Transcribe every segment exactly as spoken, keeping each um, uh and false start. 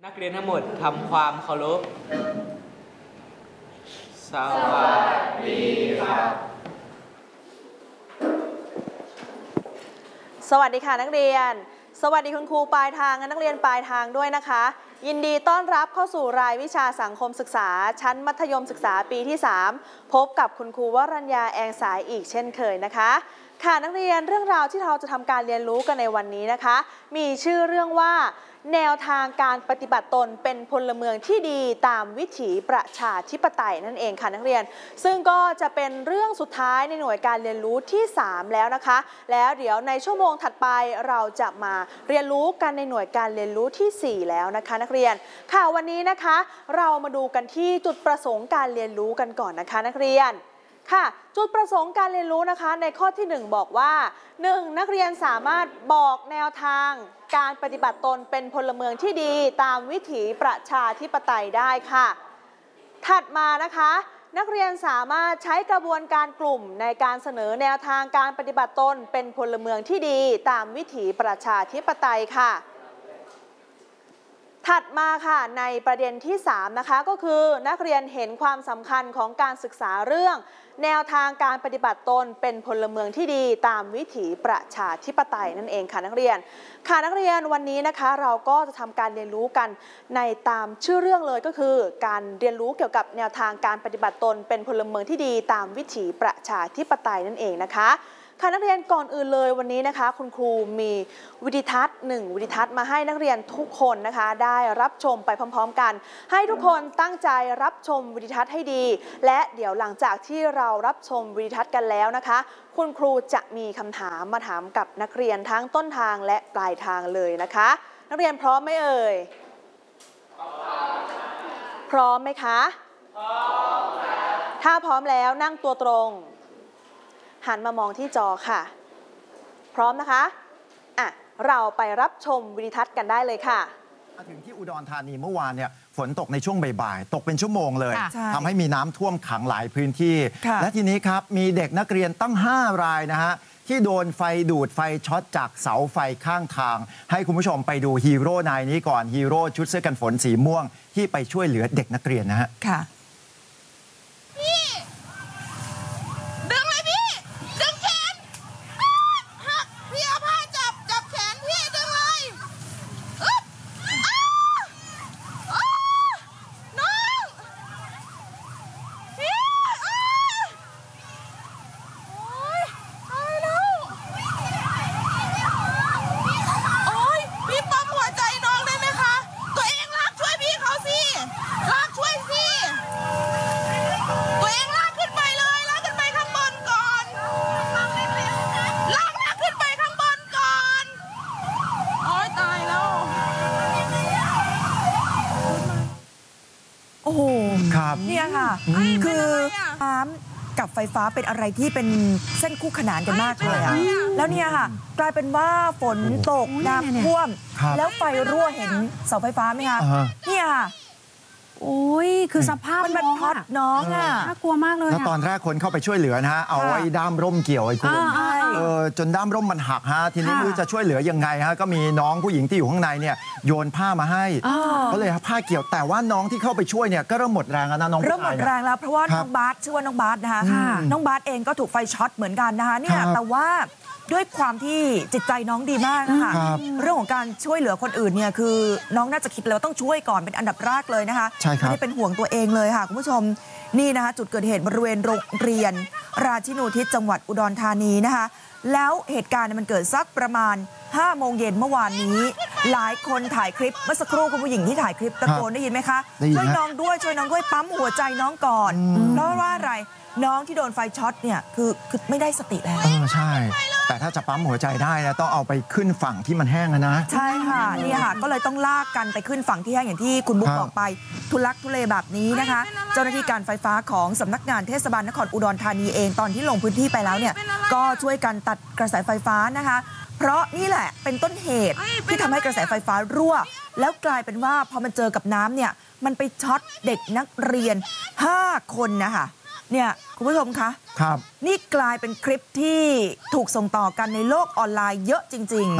นักเรียนทั้งหมดทำความเคารพสวัสดีครับสวัสดีค่ะนักเรียนสวัสดีคุณครูปลายทางและนักเรียนปลายทางด้วยนะคะยินดีต้อนรับเข้าสู่รายวิชาสังคมศึกษาชั้นมัธยมศึกษาปีที่สามพบกับคุณครูวรัญญาแองสายอีกเช่นเคยนะคะค่ะนักเรียนเรื่องราวที่เราจะทำการเรียนรู้กันในวันนี้นะคะมีชื่อเรื่องว่าแนวทางการปฏิบัติตนเป็นพลเมืองที่ดีตามวิถีประชาธิปไตยนั่นเองค่ะนักเรียนซึ่งก็จะเป็นเรื่องสุดท้ายในหน่วยการเรียนรู้ที่สามแล้วนะคะแล้วเดี๋ยวในชั่วโมงถัดไปเราจะมาเรียนรู้กันในหน่วยการเรียนรู้ที่สี่แล้วนะคะนักเรียนค่ะวันนี้นะคะเรามาดูกันที่จุดประสงค์การเรียนรู้กันก่อนนะคะนักเรียนค่ะจุดประสงค์การเรียนรู้นะคะในข้อที่หนึ่งบอกว่าหนึ่งนักเรียนสามารถบอกแนวทางการปฏิบัติตนเป็นพลเมืองที่ดีตามวิถีประชาธิปไตยได้ค่ะถัดมานะคะนักเรียนสามารถใช้กระบวนการกลุ่มในการเสนอแนวทางการปฏิบัติตนเป็นพลเมืองที่ดีตามวิถีประชาธิปไตยค่ะถัดมาค่ะในประเด็นที่สามนะคะก็คือนักเรียนเห็นความสำคัญของการศึกษาเรื่องแนวทางการปฏิบัติตนเป็นพลเมืองที่ดีตามวิถีประชาธิปไตยนั่นเองค่ะนักเรียนค่ะนักเรียนวันนี้นะคะเราก็จะทำการเรียนรู้กันในตามชื่อเรื่องเลยก็คือการเรียนรู้เกี่ยวกับแนวทางการปฏิบัติตนเป็นพลเมืองที่ดีตามวิถีประชาธิปไตยนั่นเองนะคะค่ะนักเรียนก่อนอื่นเลยวันนี้นะคะคุณครูมีวิดีทัศน์หนึ่งวิดีทัศน์มาให้นักเรียนทุกคนนะคะได้รับชมไปพร้อมๆกันให้ทุกคนตั้งใจรับชมวิดีทัศน์ให้ดีและเดี๋ยวหลังจากที่เรารับชมวิดีทัศน์กันแล้วนะคะคุณครูจะมีคำถามมาถามกับนักเรียนทั้งต้นทางและปลายทางเลยนะคะนักเรียนพร้อมไหมเอ่ยพร้อมไหมคะพร้อมค่ะถ้าพร้อมแล้วนั่งตัวตรงหันมามองที่จอค่ะพร้อมนะคะอ่ะเราไปรับชมวิดีทัศน์กันได้เลยค่ะมาถึงที่อุดรธานีเมื่อวานเนี่ยฝนตกในช่วงบ่ายๆตกเป็นชั่วโมงเลยทำให้มีน้ำท่วมขังหลายพื้นที่และทีนี้ครับมีเด็กนักเรียนตั้งห้ารายนะฮะที่โดนไฟดูดไฟช็อตจากเสาไฟข้างทางให้คุณผู้ชมไปดูฮีโร่นายนี้ก่อนฮีโร่ชุดเสื้อกันฝนสีม่วงที่ไปช่วยเหลือเด็กนักเรียนนะฮะค่ะโอ้โหเนี่ยค่ะคือน้ำกับไฟฟ้าเป็นอะไรที่เป็นเส้นคู่ขนานกันมากเลยอะแล้วเนี่ยค่ะกลายเป็นว่าฝนตกน้ำท่วมแล้วไฟรั่วเห็นเสาไฟฟ้าไหมคะเนี่ยค่ะโอ้ยคือสภาพมันมันพัดน้องอ่ะน่ากลัวมากเลยแล้วตอนแรกคนเข้าไปช่วยเหลือนะฮะเอาไอ้ด้ามร่มเกี่ยวไอ้คุณเออจนด้ามร่มมันหักฮะทีนี้ไม่รู้จะช่วยเหลือยังไงฮะก็มีน้องผู้หญิงที่อยู่ข้างในเนี่ยโยนผ้ามาให้ก็เลยผ้าเกี่ยวแต่ว่าน้องที่เข้าไปช่วยเนี่ยก็เริ่มหมดแรงแล้วนะน้องเริ่มหมดแรงแล้วเพราะว่าน้องบาสชื่อว่าน้องบาสนะคะน้องบาสเองก็ถูกไฟช็อตเหมือนกันนะคะเนี่ยแต่ว่าด้วยความที่จิตใจน้องดีมากนะคะเรื่องของการช่วยเหลือคนอื่นเนี่ยคือน้องน่าจะคิดเลยว่าต้องช่วยก่อนเป็นอันดับแรกเลยนะคะไม่ได้เป็นห่วงตัวเองเลยค่ะคุณผู้ชมนี่นะคะจุดเกิดเหตุบริเวณโรงเรียนราชินูทิศจังหวัดอุดรธานีนะคะแล้วเหตุการณ์มันเกิดสักประมาณห้าโมงเย็นเมื่อวานนี้หลายคนถ่ายคลิปเมื่อสักครู่คุณผู้หญิงที่ถ่ายคลิปตะโกนได้ยินไหมคะช่วยน้องด้วยช่วยน้องด้วยปั๊มหัวใจน้องก่อนเพราะว่าอะไรน้องที่โดนไฟช็อตเนี่ยคือคือไม่ได้สติแล้วเออใช่แต่ถ้าจะปั๊มหัวใจได้นะต้องเอาไปขึ้นฝั่งที่มันแห้งนะใช่ค่ะนี่ค่ะก็เลยต้องลากกันไปขึ้นฝั่งที่แห้งอย่างที่คุณบุ๊กบอกไปทุลักทุเลแบบนี้นะคะเจ้าหน้าที่การไฟฟ้าของสำนักงานเทศบาลนครอุดรธานีเองตอนที่ลงพื้นที่ไปแล้วเนี่ยก็ช่วยกันตัดกระแสไฟฟ้านะคะเพราะนี่แหละเป็นต้นเหตุที่ทำให้กระแสไฟฟ้ารั่วแล้วกลายเป็นว่าพอมันเจอกับน้ำเนี่ยมันไปช็อตเด็กนักเรียนห้าคนนะคะเนี่ยคุณผู้ชมคะครับนี่กลายเป็นคลิปที่ถูกส่งต่อกันในโลกออนไลน์เยอะจริง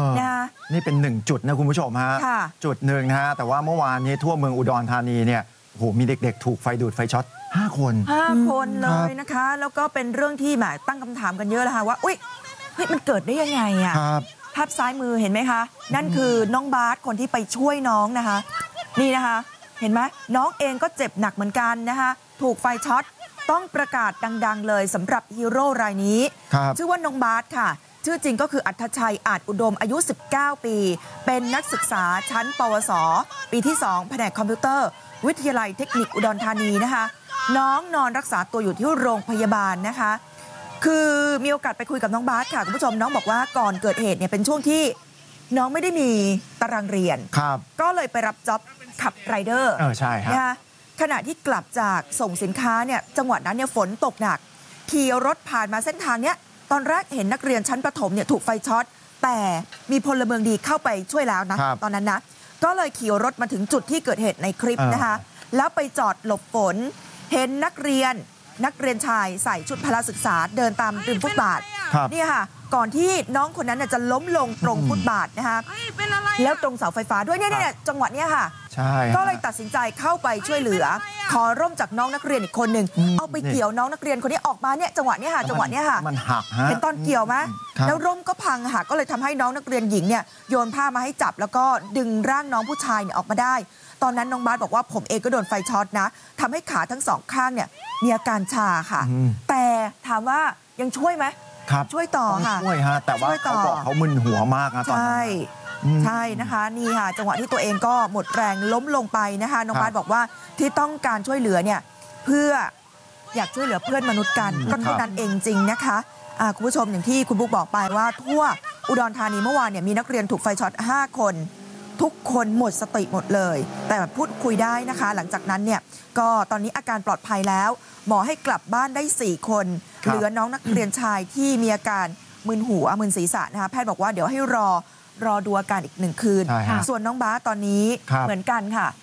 อนะคะนี่เป็นหนึ่งจุดนะคุณผู้ชมฮะค่ะจุดหนึ่งนะฮะแต่ว่าเมื่อวานนี้ทั่วเมืองอุดรธานีเนี่ยโอ้โหมีเด็กๆ ถูกไฟดูดไฟช็อตห้าคนห้าคนเลยนะคะ แล้วก็เป็นเรื่องที่แหมตั้งคำถามกันเยอะเลยค่ะว่าอุ๊ยเฮ้ยมันเกิดได้ยังไงอะครับภาพซ้ายมือเห็นไหมคะ นั่นคือน้องบาสคนที่ไปช่วยน้องนะคะ นี่นะคะ เห็นไหมน้องเองก็เจ็บหนักเหมือนกันนะคะถูกไฟช็อตต้องประกาศดังๆเลยสำหรับฮีโร่รายนี้ครับชื่อว่าน้องบาสค่ะ ชื่อจริงก็คืออัธชัยอาจอุดมอายุ สิบเก้า ปี เป็นนักศึกษาชั้น ปวส ปีที่ สอง แผนกคอมพิวเตอร์ วิทยาลัยเทคนิคอุดรธานีนะคะ น้องนอนรักษาตัวอยู่ที่โรงพยาบาลนะคะ คือมีโอกาสไปคุยกับน้องบาสค่ะคุณผู้ชมน้องบอกว่าก่อนเกิดเหตุเนี่ยเป็นช่วงที่น้องไม่ได้มีตารางเรียนครับก็เลยไปรับจ็อบขับไรเดอร์เออใช่ฮะนะคะขณะที่กลับจากส่งสินค้าเนี่ยจังหวะนั้นเนี่ยฝนตกหนัก ขี่รถผ่านมาเส้นทางเนี้ยตอนแรกเห็นนักเรียนชั้นประถมเนี่ยถูกไฟช็อตแต่มีพลเมืองดีเข้าไปช่วยแล้วนะครับ ตอนนั้นนะก็เลยขี่รถมาถึงจุดที่เกิดเหตุในคลิปเออนะคะแล้วไปจอดหลบฝน เห็นนักเรียนนักเรียนชายใส่ชุดพละศึกษาเดินตามริมฟุตบาทครับนี่ค่ะก่อนที่น้องคนนั้นน่ะจะล้มลงตรงฟุตบาทนะคะแล้วตรงเสาไฟฟ้าด้วยเนี่ยเนี่ยจังหวะเนี้ยค่ะใช่ฮะก็เลยตัดสินใจเข้าไปช่วยเหลือ ขอร่มจากน้องนักเรียนอีกคนหนึ่งอืมเอาไปเกี่ยวน้องนักเรียนคนนี้ออกมาเนี่ยจังหวะเนี้ยค่ะจังหวะเนี้ยค่ะมันหักฮะเห็นตอนเกี่ยวไหมครับแล้วร่มก็พังค่ะก็เลยทำให้น้องนักเรียนหญิงเนี่ยโยนผ้ามาให้จับ แล้วก็ดึงร่างน้องผู้ชายเนี่ยออกมาได้ ตอนนั้นน้องบาสบอกว่าผมเองก็โดนไฟช็อตนะทำให้ขาทั้งสองข้างเนี่ยมีอาการชาค่ะอืมแต่ถามว่ายังช่วยไหมครับช่วยต่อต้องค่ะช่วยฮะแต่ว่าช่วยต่เขาอบอกเขามึนหัวมากนะตอนใช่นั้น อืมใช่นะคะนี่ค่ะ จังหวะที่ตัวเองก็หมดแรงล้มลงไปนะคะน้องครับบาสบอกว่าที่ต้องการช่วยเหลือเนี่ยเพื่ออยากช่วยเหลือเพื่อนมนุษย์กันอืมก็เท่านั้นเองจริงนะคะอ่าคุณผู้ชมอย่างที่คุณบุ๊กบอกไปว่าทั่วอุดรธานีเมื่อวานเนี่ยมีนักเรียนถูกไฟช็อตห้าคน ทุกคนหมดสติหมดเลย แต่พูดคุยได้นะคะ หลังจากนั้นเนี่ยก็ตอนนี้อาการปลอดภัยแล้ว หมอให้กลับบ้านได้สี่คนครับเหลือน้องนักเรียนชายที่มีอาการมึนหัวมึนศีรษะนะคะแพทย์บอกว่าเดี๋ยวให้รอรอดูอาการอีกหนึ่งคืนใช่ฮะส่วนน้องบาสตอนนี้ครับเหมือนกันค่ะ